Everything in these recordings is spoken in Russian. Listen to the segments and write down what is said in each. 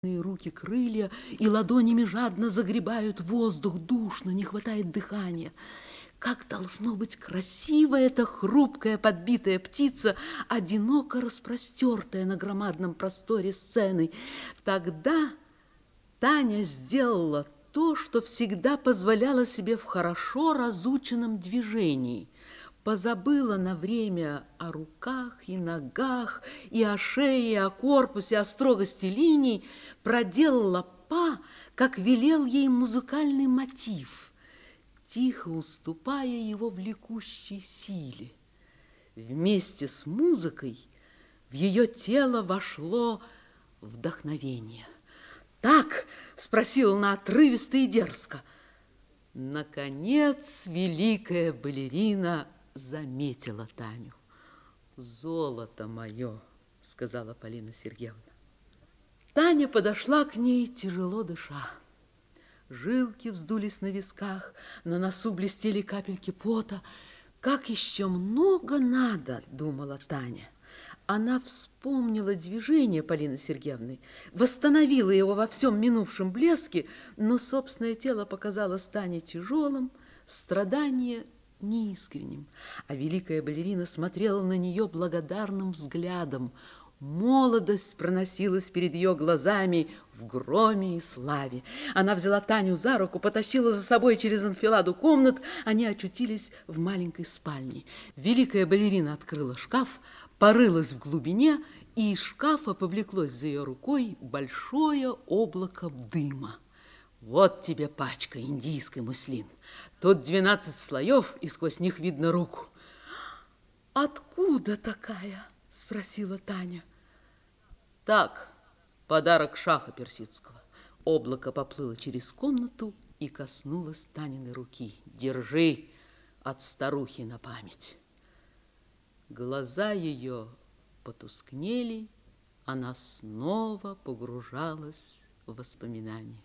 руки крылья и ладонями жадно загребают воздух, душно, не хватает дыхания. Как должно быть красива эта хрупкая подбитая птица, одиноко распростертая на громадном просторе сцены. Тогда Таня сделала то, что всегда позволяла себе в хорошо разученном движении. Позабыла на время о руках и ногах, и о шее, и о корпусе, о строгости линий, проделала па, как велел ей музыкальный мотив, тихо уступая его влекущей силе. Вместе с музыкой в ее тело вошло вдохновение. «Так?» – спросила она отрывисто и дерзко. Наконец великая балерина заметила Таню. «Золото мое!» – сказала Полина Сергеевна. Таня подошла к ней, тяжело дыша. Жилки вздулись на висках, на носу блестели капельки пота. «Как еще много надо!» – думала Таня. Она вспомнила движение Полины Сергеевны, восстановила его во всем минувшем блеске, но собственное тело показалось Тане тяжелым, страдание неискренним, а великая балерина смотрела на нее благодарным взглядом. Молодость проносилась перед ее глазами в громе и славе. Она взяла Таню за руку, потащила за собой через анфиладу комнат. Они очутились в маленькой спальне. Великая балерина открыла шкаф, порылась в глубине, и из шкафа повлеклось за ее рукой большое облако дыма. «Вот тебе пачка индийской муслин. Тут 12 слоев, и сквозь них видно руку». «Откуда такая?» – спросила Таня. «Так, подарок шаха персидского». Облако поплыло через комнату и коснулось Таниной руки. «Держи от старухи на память». Глаза ее потускнели, она снова погружалась в воспоминания.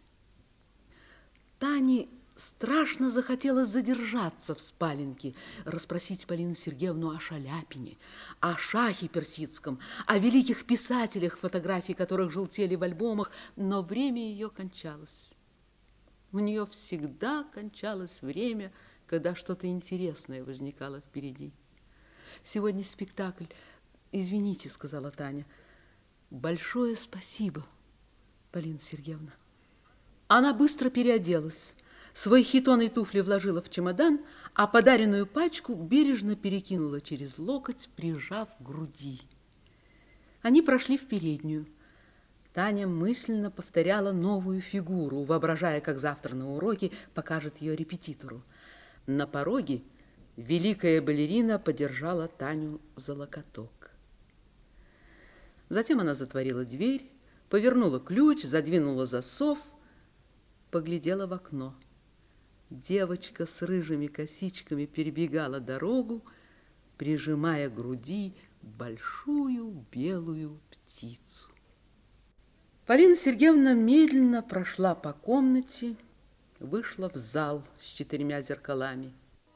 Тане страшно захотелось задержаться в спаленке, расспросить Полину Сергеевну о Шаляпине, о шахе персидском, о великих писателях, фотографии которых желтели в альбомах, но время ее кончалось. У нее всегда кончалось время, когда что-то интересное возникало впереди. «Сегодня спектакль. Извините», — сказала Таня. «Большое спасибо, Полина Сергеевна». Она быстро переоделась, свой хитон и туфли вложила в чемодан, а подаренную пачку бережно перекинула через локоть, прижав к груди. Они прошли в переднюю. Таня мысленно повторяла новую фигуру, воображая, как завтра на уроке покажет ее репетитору. На пороге великая балерина подержала Таню за локоток. Затем она затворила дверь, повернула ключ, задвинула засов, поглядела в окно. Девочка с рыжими косичками перебегала дорогу, прижимая к груди большую белую птицу. Полина Сергеевна медленно прошла по комнате, вышла в зал с 4 зеркалами.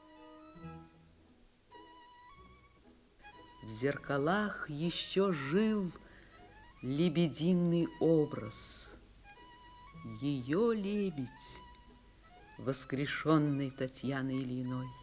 В зеркалах еще жил лебединый образ. Ее лебедь, воскрешенный Татьяной Ильиной.